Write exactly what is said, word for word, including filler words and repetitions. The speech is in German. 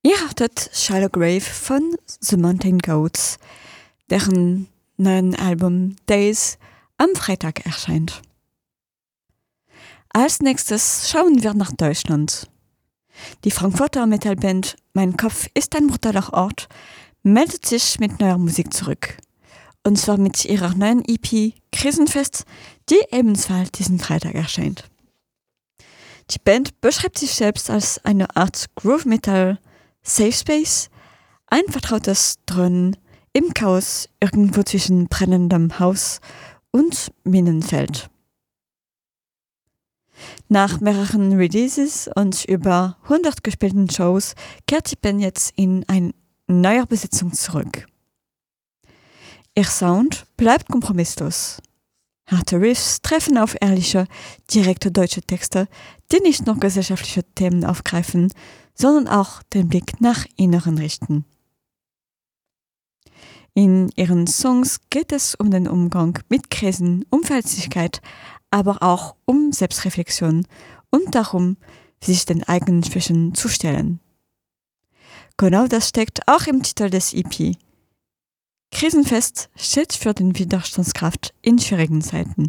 Ihr hörtet Shallow Grave von The Mountain Goats, deren neuen Album Days am Freitag erscheint. Als nächstes schauen wir nach Deutschland. Die Frankfurter Metalband Mein Kopf ist ein brutaler Ort meldet sich mit neuer Musik zurück. Und zwar mit ihrer neuen E P Krisenfest, die ebenfalls diesen Freitag erscheint. Die Band beschreibt sich selbst als eine Art Groove Metal Safe Space, ein vertrautes Dröhnen im Chaos irgendwo zwischen brennendem Haus und Minenfeld. Nach mehreren Releases und über hundert gespielten Shows kehrt die Band jetzt in eine neue Besetzung zurück. Ihr Sound bleibt kompromisslos. Harte Riffs treffen auf ehrliche, direkte deutsche Texte, die nicht nur gesellschaftliche Themen aufgreifen, sondern auch den Blick nach Inneren richten. In ihren Songs geht es um den Umgang mit Krisen, um Verletzlichkeit, aber auch um Selbstreflexion und darum, sich den eigenen Schwächen zu stellen. Genau das steckt auch im Titel des E P. Krisenfest steht für den Widerstandskraft in schwierigen Zeiten.